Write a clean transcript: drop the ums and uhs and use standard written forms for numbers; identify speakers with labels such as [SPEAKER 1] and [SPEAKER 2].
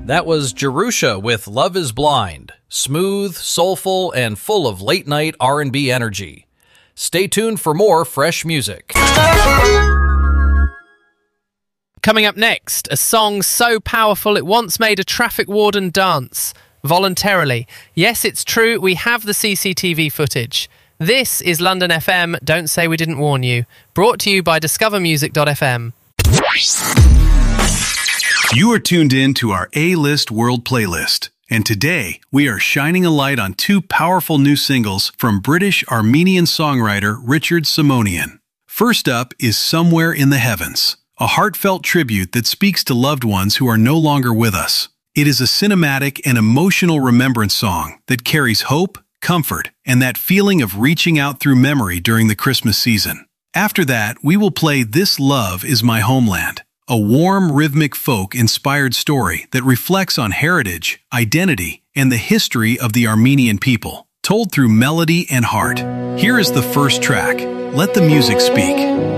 [SPEAKER 1] That was Jerusha with Love is Blind. Smooth, soulful, and full of late-night R&B energy. Stay tuned for more fresh music.
[SPEAKER 2] Coming up next, a song so powerful it once made a traffic warden dance. Voluntarily. Yes, it's true, we have the CCTV footage. This is London FM, Don't Say We Didn't Warn You. Brought to you by discovermusic.fm.
[SPEAKER 3] You are tuned in to our A-List World Playlist. And today, we are shining a light on two powerful new singles from British-Armenian songwriter Richard Simonian. First up is Somewhere in the Heavens, a heartfelt tribute that speaks to loved ones who are no longer with us. It is a cinematic and emotional remembrance song that carries hope, comfort, and that feeling of reaching out through memory during the Christmas season. After that, we will play This Love Is My Homeland, a warm, rhythmic folk-inspired story that reflects on heritage, identity, and the history of the Armenian people, told through melody and heart. Here is the first track, Let the Music Speak.